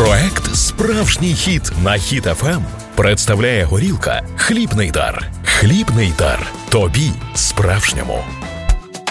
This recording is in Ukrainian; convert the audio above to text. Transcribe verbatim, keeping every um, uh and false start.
Проект «Справжній хіт» на Хіт еф ем представляє горілка «Хлібний дар». Хлібний дар. Тобі справжньому.